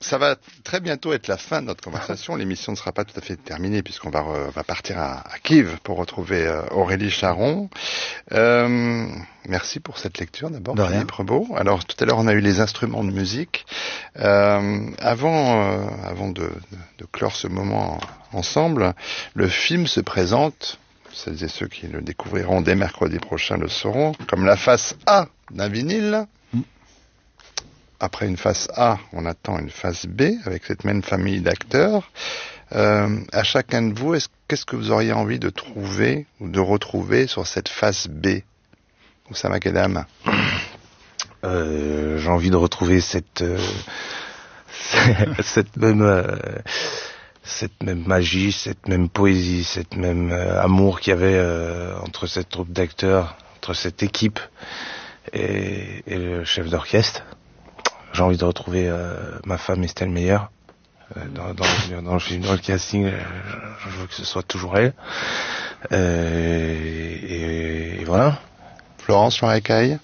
Ça va très bientôt être la fin de notre conversation. L'émission ne sera pas tout à fait terminée puisqu'on va partir à Kiev pour retrouver Aurélie Charon. Merci pour cette lecture d'abord, Philippe Rebaud. Alors tout à l'heure on a eu les instruments de musique. Avant de clore ce moment ensemble, le film se présente. Celles et ceux qui le découvriront dès mercredi prochain le sauront comme la face A d'un vinyle. Après une face A, on attend une face B avec cette même famille d'acteurs. À chacun de vous, qu'est-ce que vous auriez envie de trouver ou de retrouver sur cette face B, Oussama Kedam? J'ai envie de retrouver cette même magie, cette même poésie, cette même amour qu'il y avait entre cette troupe d'acteurs, entre cette équipe et le chef d'orchestre. J'ai envie de retrouver ma femme Estelle Meyer dans le casting. Je veux que ce soit toujours elle. Et voilà. Florence Loirecaille.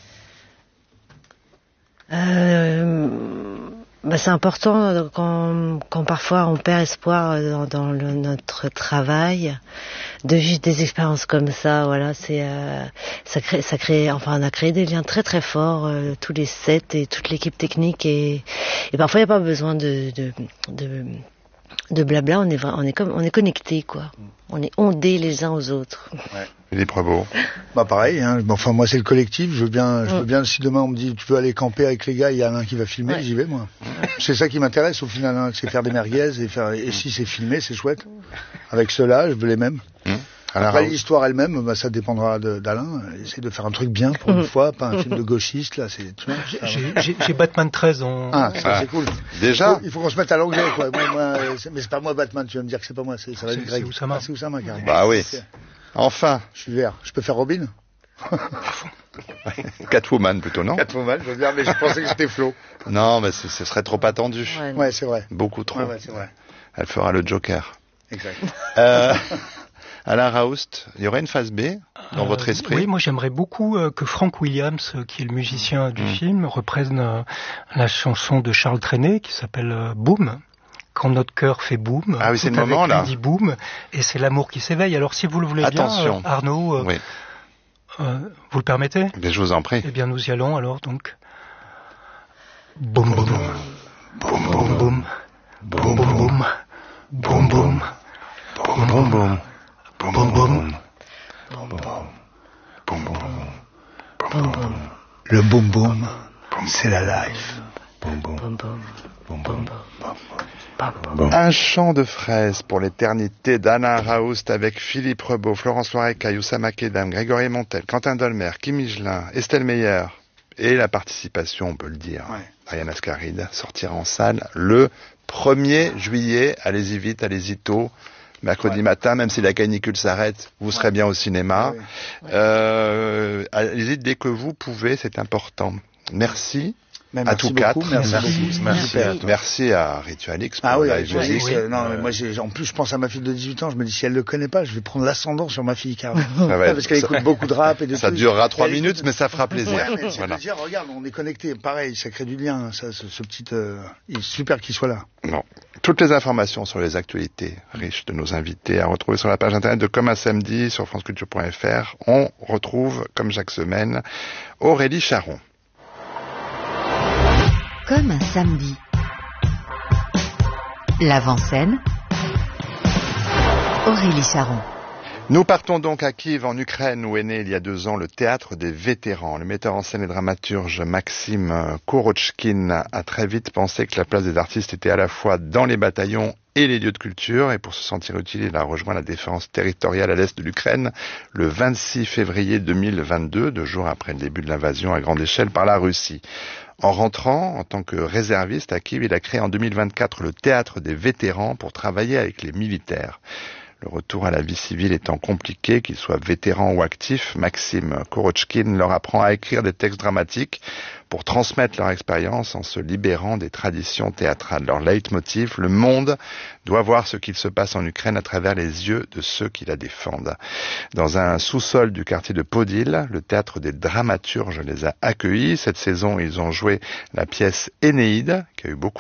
C'est important quand parfois on perd espoir dans notre travail, de vivre des expériences comme ça. Voilà, ça crée. Enfin, on a créé des liens très très forts, tous les sets et toute l'équipe technique et parfois il n'y a pas besoin de blabla. On est connectés quoi. On est ondés les uns aux autres. Ouais. Philippe Rebaud. Pareil, hein. Enfin, moi, c'est le collectif. Je veux bien, si demain on me dit, tu veux aller camper avec les gars, il y en a un qui va filmer, j'y vais, moi. C'est ça qui m'intéresse, au final, hein, c'est faire des merguez et si c'est filmé, c'est chouette. Avec ceux-là, je veux les mêmes. Après, l'histoire elle-même, ça dépendra d'Alain. Essayer de faire un truc bien pour une fois, pas un film de gauchiste, là, c'est, tu vois. J'ai Batman 13 en... c'est cool. Déjà? Il faut qu'on se mette à l'anglais, quoi. Mais c'est pas moi, Batman, tu vas me dire que c'est pas moi, ça va être Greg. C'est Oussama, carrément. Bah oui. Enfin. Je suis vert. Je peux faire Robin? Catwoman plutôt, non? Catwoman, je veux bien, mais je pensais que c'était Flo. Non, mais ce serait trop attendu. Ouais, c'est vrai. Beaucoup trop. Ouais, c'est vrai. Elle fera le Joker. Exact. Alain Raoust, il y aurait une phase B dans votre esprit? Oui, moi j'aimerais beaucoup que Frank Williams, qui est le musicien du film, reprenne la chanson de Charles Trenet qui s'appelle Boom. Quand notre cœur fait boum, oui, c'est le moment là. Il dit boum, et c'est l'amour qui s'éveille. Alors si vous le voulez bien, Arnaud, oui. Vous le permettez? Mais je vous en prie. Eh bien, nous y allons alors donc. Boum boum boum boum boum boum boum boum boum boum boum boum boum boum boum boum. Le boum boum, c'est la life. Boum boum boum boum boum. Un chant de fraises pour l'éternité d'Alain Raoust avec Philippe Rebaud, Florence Loirecaille, Oussama Kedam, Grégory Montel, Quentin Dolmer, Kim Higelin, Estelle Meyer et la participation, on peut le dire, Ariane Ascaride, sortira en salle le 1er juillet. Allez-y vite, allez-y tôt. Mercredi matin, même si la canicule s'arrête, vous serez bien au cinéma. Allez-y dès que vous pouvez, c'est important. Merci. À tous quatre. Merci à Ritualix pour la musique. Non, mais moi, en plus, je pense à ma fille de 18 ans. Je me dis, si elle le connaît pas, je vais prendre l'ascendant sur ma fille, parce qu'elle écoute beaucoup de rap et de ça durera 3 minutes, mais ça fera plaisir. Voilà. Dire, regarde, on est connectés. Pareil, ça crée du lien. Ça, ce petit, il est super qu'il soit là. Non. Toutes les informations sur les actualités riches de nos invités à retrouver sur la page internet de Comme un samedi sur franceculture.fr. On retrouve, comme chaque semaine, Aurélie Charon. Comme un samedi. L'avant-scène. Aurélie Charon. Nous partons donc à Kiev, en Ukraine, où est né il y a 2 ans le Théâtre des Vétérans. Le metteur en scène et dramaturge Maxime Korochkin a très vite pensé que la place des artistes était à la fois dans les bataillons et les lieux de culture, et pour se sentir utile, il a rejoint la défense territoriale à l'est de l'Ukraine le 26 février 2022, 2 jours après le début de l'invasion à grande échelle par la Russie. En rentrant en tant que réserviste à Kiev, il a créé en 2024 le Théâtre des Vétérans pour travailler avec les militaires. Le retour à la vie civile étant compliqué, qu'ils soient vétérans ou actifs, Maxime Korochkin leur apprend à écrire des textes dramatiques pour transmettre leur expérience en se libérant des traditions théâtrales. Leur leitmotiv, le monde doit voir ce qu'il se passe en Ukraine à travers les yeux de ceux qui la défendent. Dans un sous-sol du quartier de Podil, le théâtre des dramaturges les a accueillis. Cette saison, ils ont joué la pièce Énéide, qui a eu beaucoup